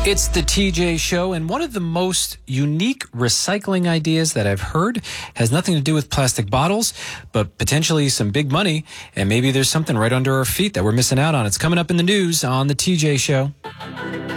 It's the TJ Show, and one of the most unique recycling ideas that I've heard has nothing to do with plastic bottles, but potentially some big money, and maybe there's something right under our feet that we're missing out on. It's coming up in the news on the TJ Show.